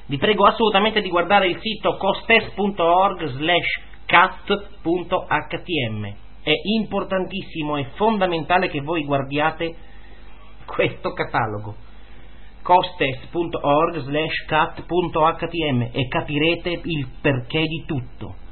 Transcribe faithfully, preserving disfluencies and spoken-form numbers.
Vi prego assolutamente di guardare il sito costes punto org slash cat punto h t m. È importantissimo e fondamentale che voi guardiate questo catalogo costes punto org slash cat punto h t m e capirete il perché di tutto.